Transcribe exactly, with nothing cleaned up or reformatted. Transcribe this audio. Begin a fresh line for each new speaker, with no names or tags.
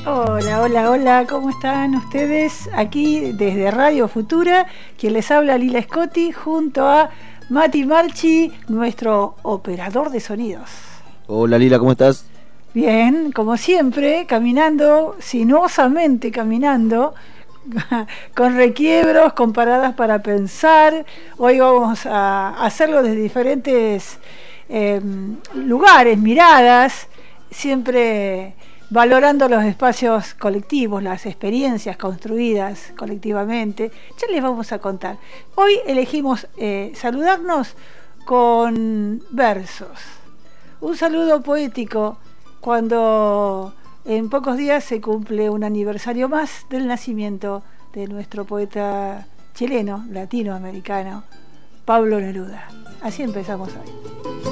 Hola, hola, hola, ¿cómo están ustedes? Aquí desde Radio Futura, quien les habla Lila Scotti, junto a Mati Marchi, nuestro operador de sonidos.
Hola Lila, ¿cómo estás?
Bien, como siempre, caminando, sinuosamente caminando, con requiebros, con paradas para pensar. Hoy vamos a hacerlo desde diferentes eh, lugares, miradas, siempre valorando los espacios colectivos, las experiencias construidas colectivamente. Ya les vamos a contar. Hoy elegimos eh, saludarnos con versos. Un saludo poético cuando en pocos días se cumple un aniversario más del nacimiento de nuestro poeta chileno, latinoamericano, Pablo Neruda. Así empezamos hoy.